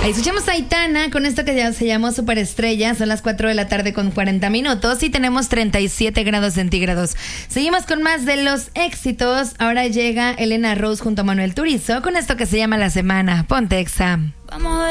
Ahí escuchamos a Aitana con esto que ya se llamó Superestrella. Son las 4 de la tarde con 40 minutos y tenemos 37 grados centígrados. Seguimos con más de los éxitos. Ahora llega Elena Rose junto a Manuel Turizo con esto que se llama La Semana. Ponte Exa. Vamos a ver.